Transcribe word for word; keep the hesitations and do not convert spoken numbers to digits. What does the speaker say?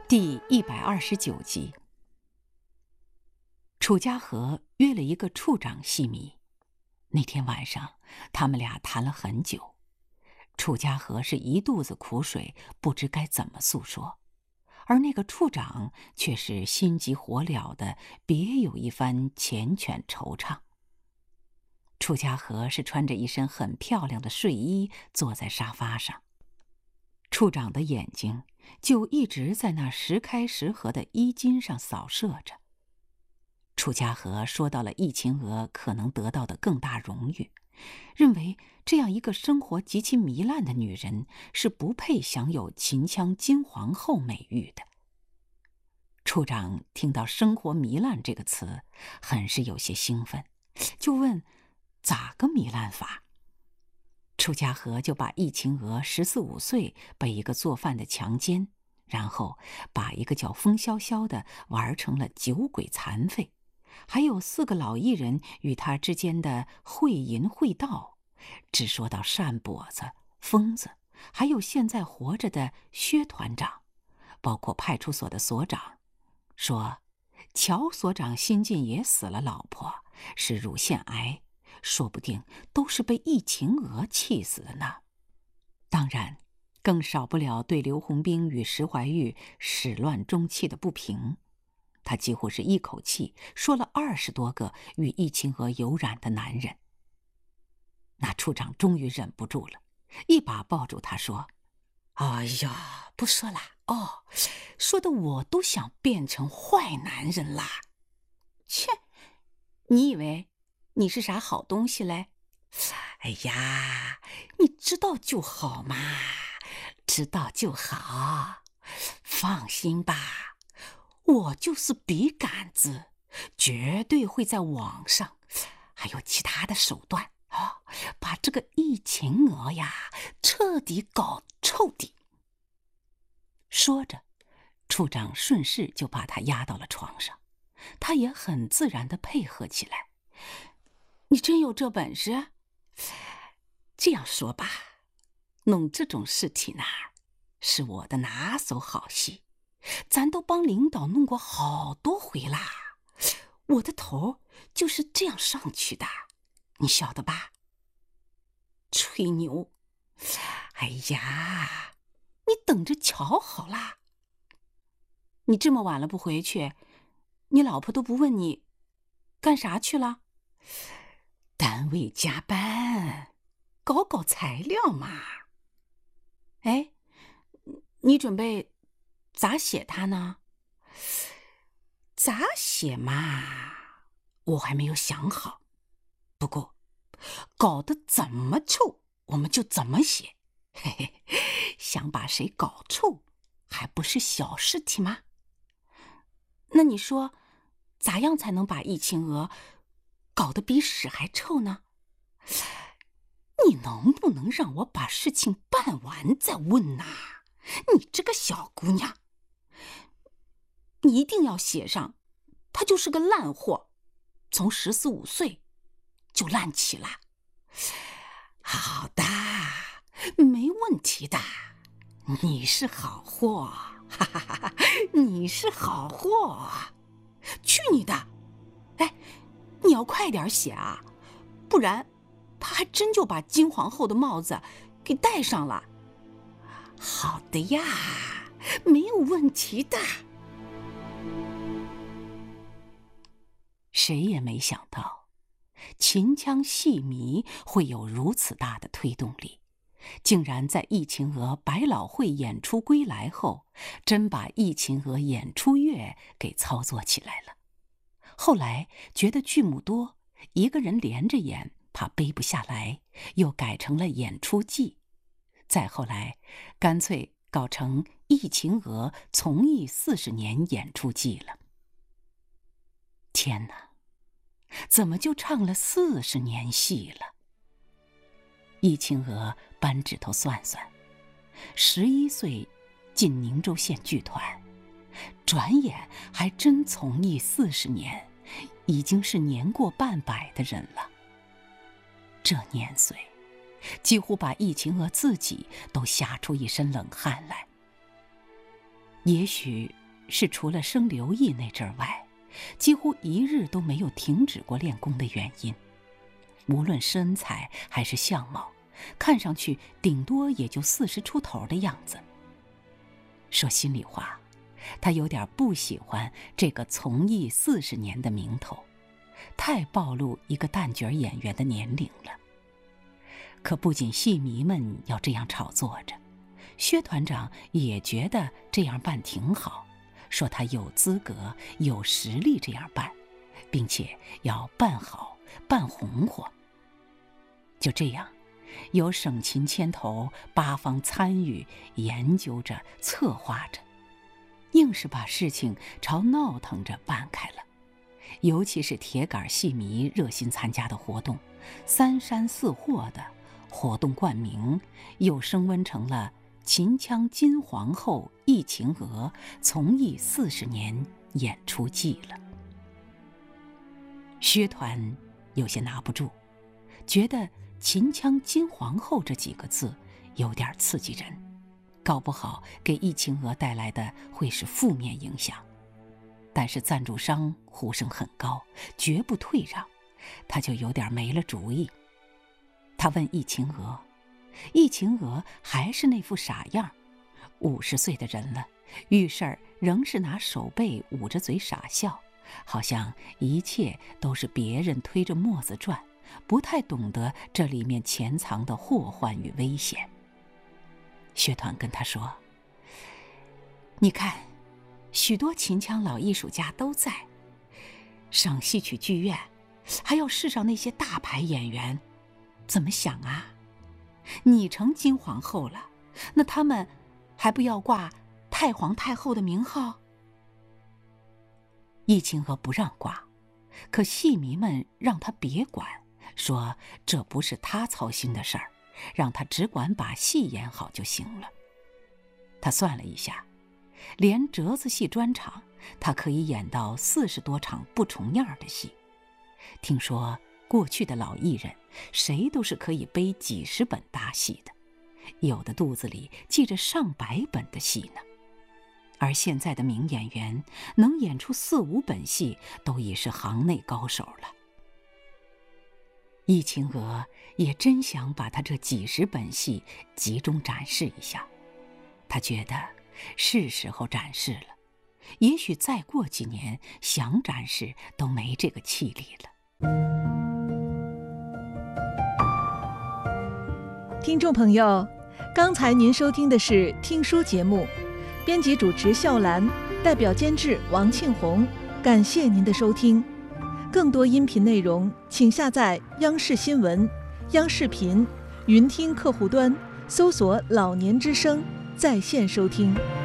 第一百二十九集，楚家和约了一个处长戏迷。那天晚上，他们俩谈了很久。楚家和是一肚子苦水，不知该怎么诉说，而那个处长却是心急火燎的，别有一番缱绻惆怅。楚家和是穿着一身很漂亮的睡衣，坐在沙发上。处长的眼睛就一直在那时开时合的衣襟上扫射着。楚家和说到了易秦娥可能得到的更大荣誉，认为这样一个生活极其糜烂的女人是不配享有秦腔金皇后美誉的。处长听到生活糜烂这个词，很是有些兴奋，就问咋个糜烂法。楚家和就把易秦娥十四五岁被一个做饭的强奸，然后把一个叫风潇潇的玩成了酒鬼残废，还有四个老艺人与他之间的会淫会道，只说到单跛子、疯子，还有现在活着的薛团长，包括派出所的所长，说乔所长新近也死了老婆，是乳腺癌，说不定都是被易秦娥气死的呢。当然，更少不了对刘洪兵与石怀玉始乱终弃的不平。他几乎是一口气说了二十多个与易秦娥有染的男人。那处长终于忍不住了，一把抱住他说：“哎呀，不说了哦，说的我都想变成坏男人啦。切，你以为你是啥好东西嘞？哎呀，你知道就好嘛，知道就好，放心吧，我就是笔杆子，绝对会在网上还有其他的手段啊，把这个易秦娥呀彻底搞臭底。”说着，处长顺势就把他压到了床上，他也很自然地配合起来。你真有这本事？这样说吧，弄这种事体呢，是我的拿手好戏，咱都帮领导弄过好多回啦，我的头就是这样上去的，你晓得吧？吹牛！哎呀，你等着瞧好啦。你这么晚了不回去，你老婆都不问你干啥去了？单位加班，搞搞材料嘛。哎，你准备咋写它呢？咋写嘛，我还没有想好。不过，搞得怎么臭，我们就怎么写。嘿嘿，想把谁搞臭，还不是小事体吗？那你说，咋样才能把易秦娥搞得比屎还臭呢？你能不能让我把事情办完再问呐？你这个小姑娘，你一定要写上，她就是个烂货，从十四五岁就烂起了。好的，没问题的，你是好货，哈哈哈哈，你是好货。去你的！哎，你要快点写啊，不然他还真就把金皇后的帽子给戴上了。好的呀，没有问题的。谁也没想到，秦腔戏迷会有如此大的推动力，竟然在易秦娥百老汇演出归来后，真把易秦娥演出乐给操作起来了。后来觉得剧目多，一个人连着演怕背不下来，又改成了演出记。再后来，干脆搞成易秦娥从艺四十年演出记了。天哪，怎么就唱了四十年戏了？易秦娥扳指头算算，十一岁进宁州县剧团，转眼还真从艺四十年，已经是年过半百的人了。这年岁，几乎把易秦娥自己都吓出一身冷汗来。也许是除了生刘毅那阵儿外，几乎一日都没有停止过练功的原因。无论身材还是相貌，看上去顶多也就四十出头的样子。说心里话，他有点不喜欢这个从艺四十年的名头，太暴露一个旦角演员的年龄了。可不仅戏迷们要这样炒作着，薛团长也觉得这样办挺好，说他有资格有实力这样办，并且要办好办红火。就这样，由省琴牵头，八方参与，研究着策划着，硬是把事情朝闹腾着办开了。尤其是铁杆戏迷热心参加的活动，三山四货的活动冠名又升温成了秦腔金皇后忆秦娥从艺四十年演出季了。薛团有些拿不住，觉得秦腔金皇后这几个字有点刺激人，搞不好给忆秦娥带来的会是负面影响。但是赞助商呼声很高，绝不退让，他就有点没了主意。他问忆秦娥，忆秦娥还是那副傻样，五十岁的人了，遇事儿仍是拿手背捂着嘴傻笑，好像一切都是别人推着磨子转，不太懂得这里面潜藏的祸患与危险。薛团跟他说，你看，许多秦腔老艺术家都在，省戏曲剧院还要试上那些大牌演员，怎么想啊？你成金皇后了，那他们还不要挂太皇太后的名号？忆秦娥不让挂，可戏迷们让他别管，说这不是他操心的事儿，让他只管把戏演好就行了。他算了一下，连折子戏专场，他可以演到四十多场不重样的戏。听说过去的老艺人，谁都是可以背几十本大戏的，有的肚子里记着上百本的戏呢。而现在的名演员能演出四五本戏，都已是行内高手了。忆秦娥也真想把他这几十本戏集中展示一下，他觉得是时候展示了，也许再过几年想展示都没这个气力了。 听众朋友，刚才您收听的是听书节目，编辑主持笑兰，代表监制王庆红，感谢您的收听。更多音频内容请下载央视新闻、央视频、云听客户端，搜索老年之声在线收听。